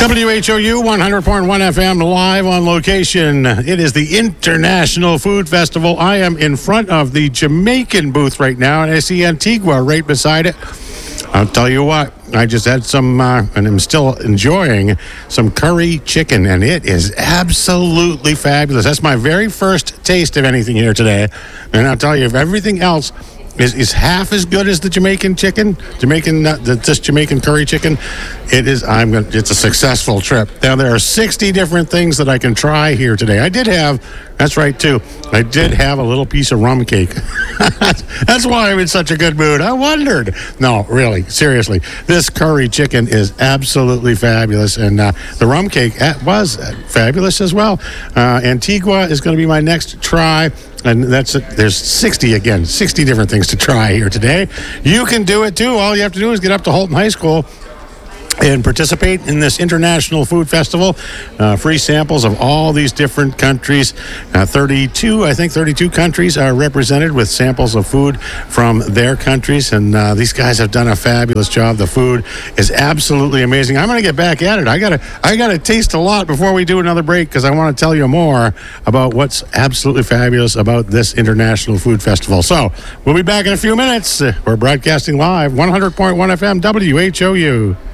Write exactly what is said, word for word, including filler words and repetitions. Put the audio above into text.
W H O U one hundred point one F M live on location. It is the International Food Festival. I am in front of the Jamaican booth right now, and I see Antigua right beside it. I'll tell you what, I just had some, uh, and I'm still enjoying some curry chicken, and it is absolutely fabulous. That's my very first taste of anything here today. And I'll tell you, if everything else is, is half as good as the Jamaican chicken, Jamaican, uh, the, this Jamaican curry chicken, it is, I'm gonna, it's a successful trip. Now, there are sixty different things that I can try here today. I did have, that's right, too, I did have a little piece of rum cake. That's why I'm in such a good mood. I wondered. No, really, seriously, this curry chicken is absolutely fabulous, and uh, the rum cake was fabulous as well. Uh, Antigua is going to be my next try. And that's it. There's sixty, again, sixty different things to try here today. You can do it, too. All you have to do is get up to Holton High School and participate in this International Food Festival. Uh, free samples of all these different countries. Uh, thirty-two, I think thirty-two countries are represented with samples of food from their countries. And uh, these guys have done a fabulous job. The food is absolutely amazing. I'm going to get back at it. I got to I got to taste a lot before we do another break, because I want to tell you more about what's absolutely fabulous about this International Food Festival. So we'll be back in a few minutes. We're broadcasting live, one hundred point one F M, W H O U.